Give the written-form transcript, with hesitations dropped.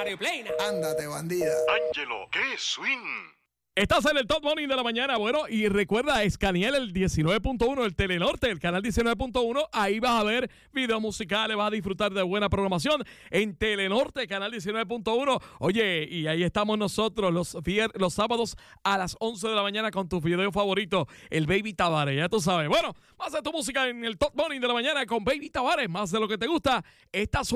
Radio Play. Ándate, bandida. Ángelo, qué swing. Estás en el Top Morning de la mañana. Bueno, y recuerda, escanear el 19.1, el Telenorte, el canal 19.1. Ahí vas a ver videos musicales, vas a disfrutar de buena programación en Telenorte, canal 19.1. Oye, y ahí estamos nosotros los sábados a las 11 de la mañana con tu video favorito, el Baby Tavares. Ya tú sabes. Bueno, más de tu música en el Top Morning de la mañana con Baby Tavares. Más de lo que te gusta. Estas